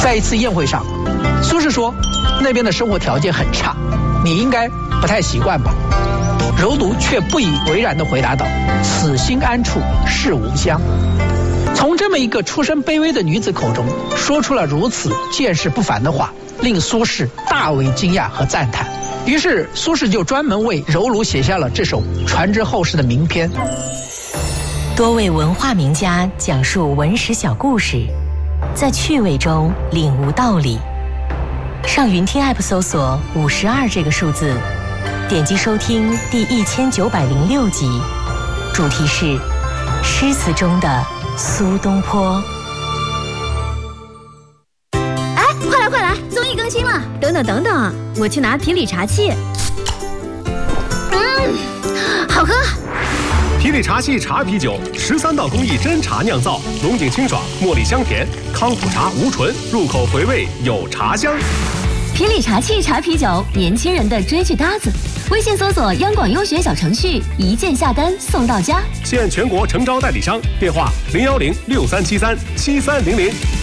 在一次宴会上，苏轼说那边的生活条件很差，你应该不太习惯吧？柔奴却不以为然地回答道：此心安处是吾乡。从这么一个出身卑微的女子口中说出了如此见识不凡的话，令苏轼大为惊讶和赞叹。于是苏轼就专门为柔奴写下了这首传之后世的名篇。 多位文化名家讲述文史小故事，在趣味中领悟道理。上云听 App 搜索52这个数字，点击收听第1906集，主题是诗词中的苏东坡。 哎，快来，综艺更新了！等等，我去拿皮里茶器。好喝。 皮里茶器茶啤酒，13道工艺真茶酿造，浓紧清爽，茉莉香甜，康普茶无醇，入口回味有茶香。 皮里茶器茶啤酒，年轻人的追剧搭子。微信搜索央广优选小程序，一键下单送到家。 现全国诚招代理商，电话01063737300。